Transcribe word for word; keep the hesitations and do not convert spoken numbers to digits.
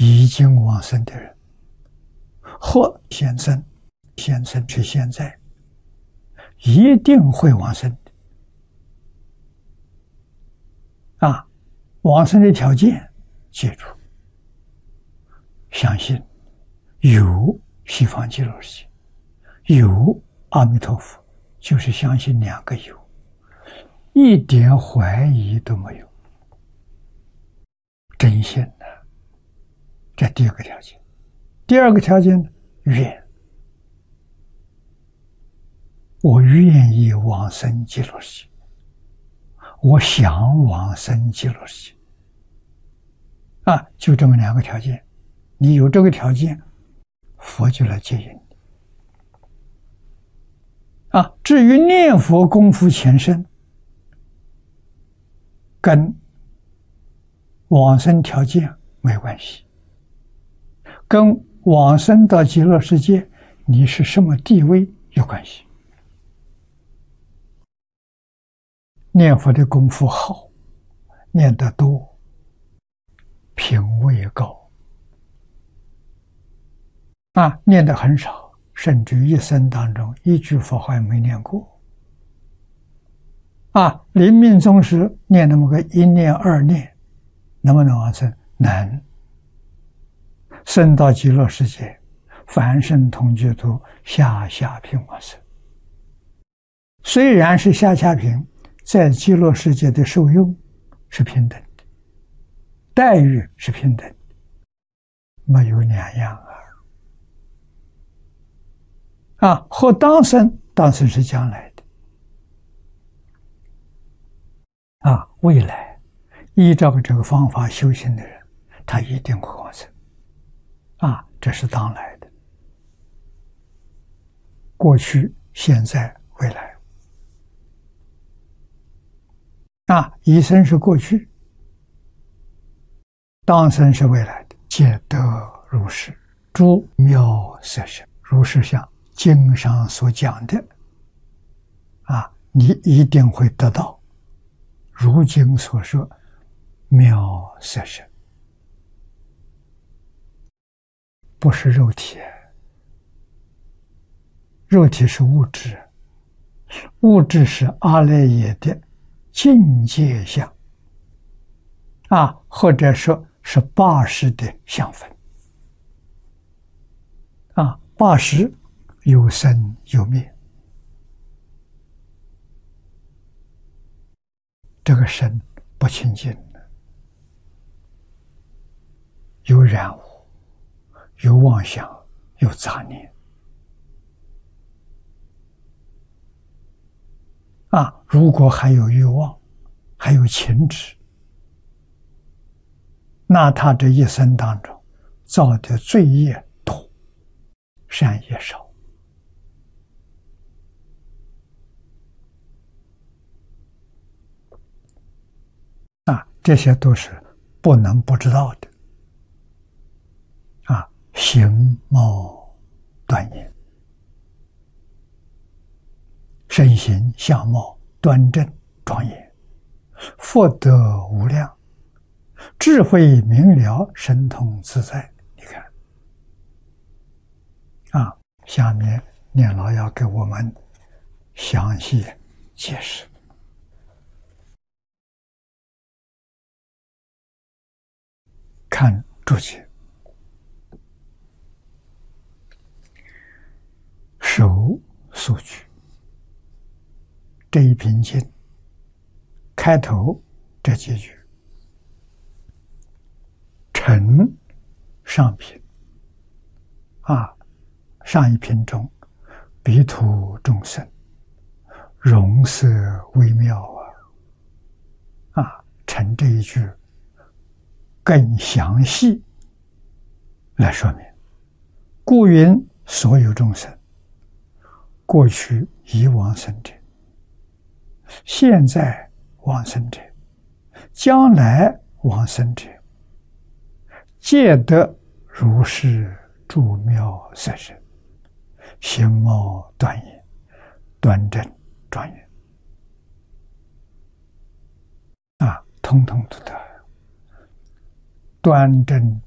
已经往生的人，或现生，现生是现在，一定会往生的。啊，往生的条件，记住，相信有西方极乐世界，有阿弥陀佛，就是相信两个有，一点怀疑都没有，真信的。这第一个条件。第二个条件呢，愿，我愿意往生极乐世界，我想往生极乐世界。啊，就这么两个条件，你有这个条件，佛就来接引你。啊，至于念佛功夫前身，跟往生条件没关系，跟往生到极乐世界你是什么地位有关系。念佛的功夫好，念得多，品位高，啊，念得很少，甚至一生当中一句佛号也没念过，啊，临命终时念那么个一念二念，能不能往生？能。生到极乐世界，凡圣同居土下下品往生。虽然是下下品，在极乐世界的受用是平等的，待遇是平等的，没有两样啊！啊，和当生，当生是将来的，啊，未来依照这个方法修行的人，他一定会往生，啊，这是当来的，过去、现在、未来。啊，一生是过去，当生是未来的，皆得如是。诸妙色身，如是像经上所讲的，啊，你一定会得到如经所说妙色身，不是肉体，肉体是物质，物质是阿赖耶的境界相，啊，或者说是八识的相分，啊，八识有生有灭，这个身不清净，有染污，有妄想，有杂念，啊，如果还有欲望，还有情执，那他这一生当中造的罪业多，善业少。啊，这些都是不能不知道的。啊，形貌端严，身形相貌端正庄严，福德无量，智慧明了，神通自在。你看，啊，下面念老要给我们详细解释。看注解，首数句。这一品经开头这几句，承上品，啊，上一品中彼土众生容色微妙啊，啊，承这一句更详细来说明。故云所有众生，过去已往生者，现在往生者，将来往生者，皆得如是诸妙色身，形貌端严，端正庄严，啊，通通都得。端正